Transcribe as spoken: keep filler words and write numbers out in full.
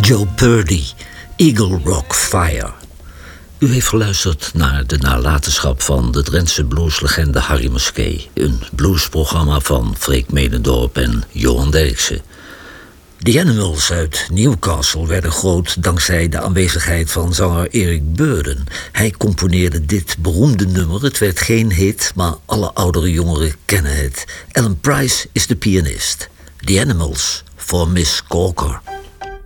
Joe Purdy, Eagle Rock Fire. U heeft geluisterd naar de nalatenschap van de Drentse blueslegende Harry Musquet. Een bluesprogramma van Freek Medendorp en Johan Derksen. The Animals uit Newcastle werden groot dankzij de aanwezigheid van zanger Eric Burdon. Hij componeerde dit beroemde nummer. Het werd geen hit, maar alle oudere jongeren kennen het. Alan Price is de pianist. The Animals voor Miss Corker.